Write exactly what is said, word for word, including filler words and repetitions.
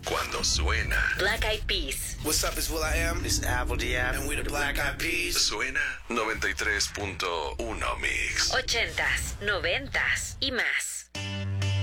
Cuando suena. Black Eyed Peas. What's up, it's Will I Am. This is Apple D M. And we the Black Eyed Peas. Suena noventa y tres punto uno Mix. Ochentas, noventas y más.